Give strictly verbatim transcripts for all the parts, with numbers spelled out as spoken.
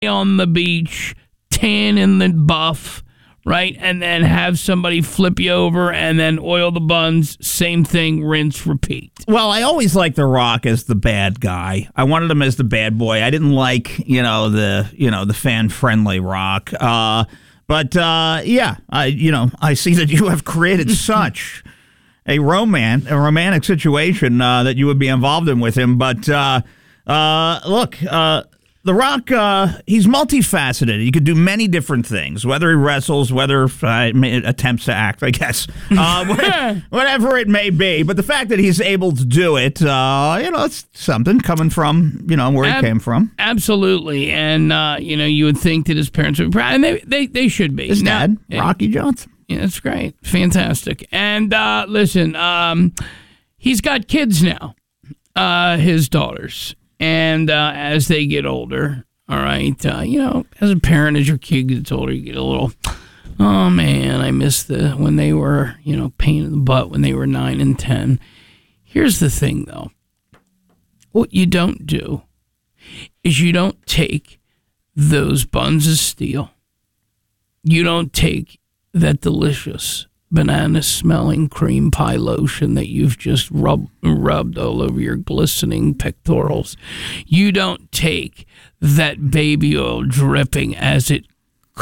on the beach, tan in the buff, right? And then have somebody flip you over and then oil the buns. Same thing, rinse, repeat. Well, I always liked The Rock as the bad guy. I wanted him as the bad boy. I didn't like, you know, the, you know, the fan-friendly Rock. Uh, but, uh, yeah, I, you know, I see that you have created such a romance, a romantic situation uh, that you would be involved in with him. But, uh, uh, look, uh, The Rock, uh, he's multifaceted. He could do many different things, whether he wrestles, whether uh, attempts to act, I guess, uh, whatever it may be. But the fact that he's able to do it, uh, you know, it's something coming from, you know, where Ab- he came from. Absolutely. And, uh, you know, you would think that his parents would be proud, and they, they, they should be. His now, dad, Rocky Johnson. Yeah, that's great. Fantastic. And, uh, listen, um, he's got kids now, uh, his daughters. And uh, as they get older, all right, uh, you know, as a parent, as your kid gets older, you get a little, oh, man, I miss the when they were, you know, pain in the butt when they were nine and ten. Here's the thing, though. What you don't do is you don't take those buns of steel. You don't take that delicious banana-smelling cream pie lotion that you've just rub, rubbed all over your glistening pectorals. You don't take that baby oil dripping as it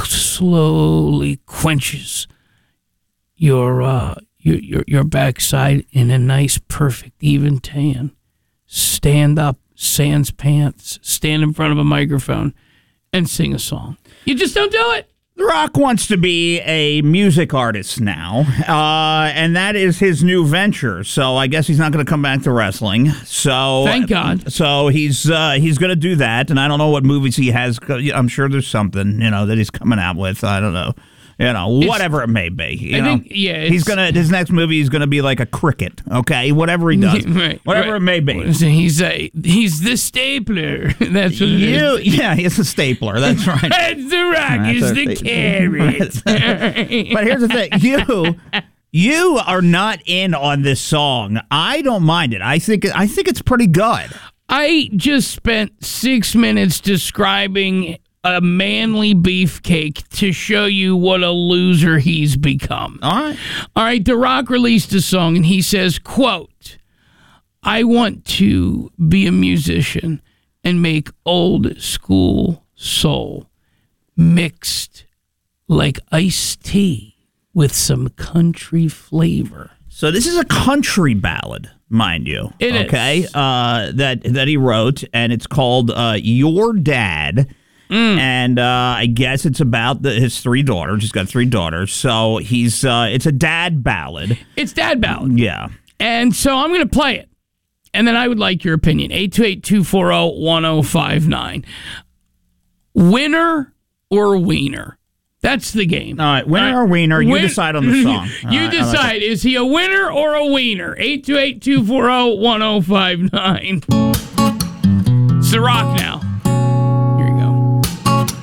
slowly quenches your uh, your, your your backside in a nice, perfect, even tan. Stand up, sans pants, stand in front of a microphone, and sing a song. You just don't do it. The Rock wants to be a music artist now, uh, and that is his new venture. So I guess he's not going to come back to wrestling. So thank God. So he's uh, he's going to do that, and I don't know what movies he has. I'm sure there's something, you know, that he's coming out with. I don't know. You know, whatever it's, it may be. You I know, think, yeah, he's gonna. His next movie is gonna be like a cricket. Okay, whatever he does, right, whatever right. it may be. He's a he's the stapler. That's what you. it is. Yeah, he's a stapler. That's right. That's the Rock. Is the carrot. But here's the thing, you. You are not in on this song. I don't mind it. I think I think it's pretty good. I just spent six minutes describing a manly beefcake to show you what a loser he's become. All right. All right, The Rock released a song, and he says, quote, I want to be a musician and make old school soul mixed like iced tea with some country flavor. So this is a country ballad, mind you. It okay? is. Uh, that, that he wrote, and it's called uh, Your Dad. Mm. And uh, I guess it's about the, his three daughters. He's got three daughters. So he's uh, it's a dad ballad. It's dad ballad. Yeah. And so I'm going to play it. And then I would like your opinion. eight two eight, two four zero, one zero five nine. Winner or wiener? That's the game. All right. Winner uh, or wiener? You Win- decide on the song. you right, decide. Like is he a winner or a wiener? eight two eight, two four zero, one zero five nine. It's The Rock now.